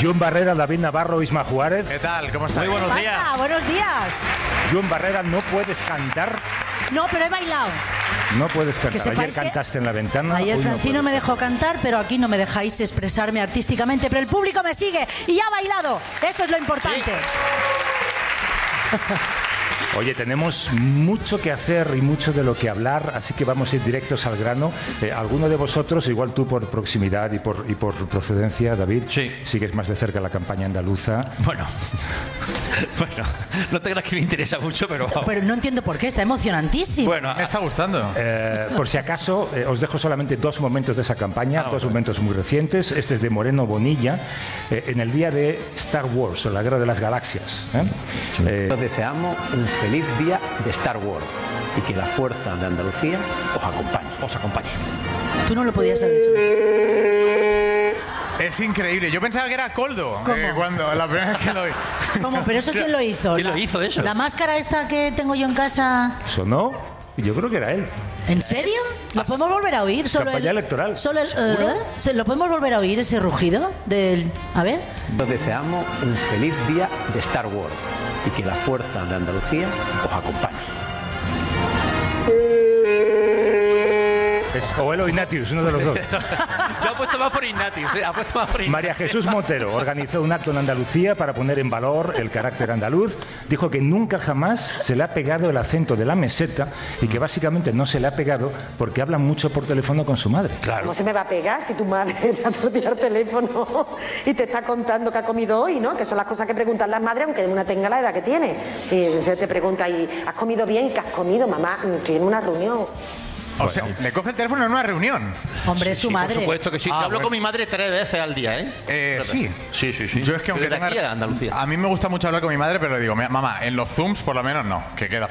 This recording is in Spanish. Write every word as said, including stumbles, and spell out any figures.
Joan Barrera, David Navarro, Isma Juárez. ¿Qué tal? ¿Cómo estás? Muy buenos ¿Qué días. pasa? Buenos días. Joan Barrera, no puedes cantar. No, pero he bailado. No puedes Que cantar. Ayer sepáis que cantaste en la ventana. Ayer hoy no Francino puedes me dejó cantar, pero aquí no me dejáis expresarme artísticamente. Pero el público me sigue y ya ha bailado. Eso es lo importante. Oye, tenemos mucho que hacer y mucho de lo que hablar, así que vamos a ir directos al grano. Eh, alguno de vosotros, igual tú por proximidad y por, y por procedencia, David, sí. sigues más de cerca la campaña andaluza. Bueno, bueno, no te creas que me interesa mucho, pero... Pero no entiendo por qué, está emocionantísimo. Bueno, Me está gustando. Eh, por si acaso, eh, os dejo solamente dos momentos de esa campaña, Ah, dos bueno. momentos muy recientes. Este es de Moreno Bonilla, eh, en el día de Star Wars, o la Guerra de las Galaxias. ¿eh? Eh, Os deseamos un feliz día de Star Wars y que la fuerza de Andalucía os acompañe. os acompañe. Tú no lo podías haber hecho. Es increíble. Yo pensaba que era Coldo ¿Cómo? eh, cuando la primera vez que lo oí. ¿Cómo? ¿Pero eso quién lo hizo? ¿Quién lo La- hizo eso? La máscara esta que tengo yo en casa. sonó, y yo creo que era él. ¿En serio? ¿Lo podemos volver a oír? Solo Campaña el, electoral. Solo el, eh, ¿se- ¿Lo podemos volver a oír, ese rugido? Del, a ver. Os deseamos un feliz día de Star Wars y que la fuerza de Andalucía os acompañe. Es o él o Ignatius, uno de los dos. Yo apuesto más por Ignatius, ¿eh? Apuesto más por Ignatius. María Jesús Montero organizó un acto en Andalucía para poner en valor el carácter andaluz. Dijo que nunca jamás se le ha pegado el acento de la meseta y que básicamente no se le ha pegado porque habla mucho por teléfono con su madre. ¿Cómo se me va a pegar si tu madre te ha torcido el teléfono y te está contando qué ha comido hoy, ¿no? Que son las cosas que preguntan las madres, aunque una tenga la edad que tiene. Y se te pregunta, ¿y has comido bien? ¿Qué has comido, mamá? Estoy en una reunión. O sea, le coge el teléfono en una reunión. Hombre, es su Sí, madre. por supuesto que sí. Ah, Yo hablo bueno. con mi madre tres veces al día, ¿eh? Eh, Tres sí. veces. Sí, sí, sí. Yo es que aunque Desde tenga... aquí a Andalucía. A mí me gusta mucho hablar con mi madre, pero le digo, "Mira, mamá, en los Zooms por lo menos no, que queda